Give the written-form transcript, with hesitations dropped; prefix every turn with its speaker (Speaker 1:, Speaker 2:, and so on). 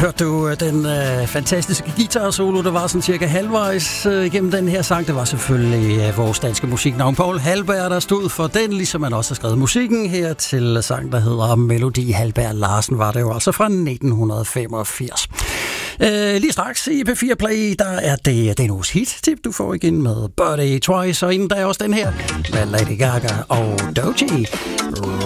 Speaker 1: hørte du den fantastiske guitar-solo, der var sådan cirka halvvejs igennem den her sang. Det var selvfølgelig vores danske musiknavn Paul Halberg, der stod for den, ligesom man også har skrevet musikken her til sang, der hedder Melodi Halberg Larsen, var det jo altså fra 1985. Lige straks i P4 Play, der er det den uges hit-tip, du får igen med Birthday Twice, og inden der er også den her med Lady Gaga og Doechii.